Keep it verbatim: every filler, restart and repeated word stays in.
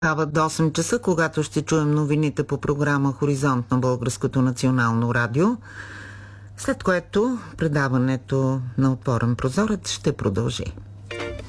Става до осем часа, когато ще чуем новините по програма Хоризонт на Българското национално радио, след което предаването на Отворен прозорец ще продължи.